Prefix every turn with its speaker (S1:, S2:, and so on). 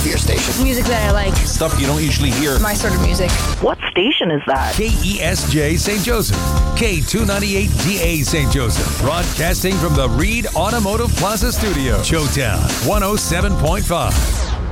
S1: for your station?
S2: Music that I like.
S3: Stuff you don't usually hear.
S2: My sort of music.
S4: What station is that?
S5: KESJ St. Joseph. K298DA St. Joseph. Broadcasting from the Reed Automotive Plaza Studio. Showtown 107.5.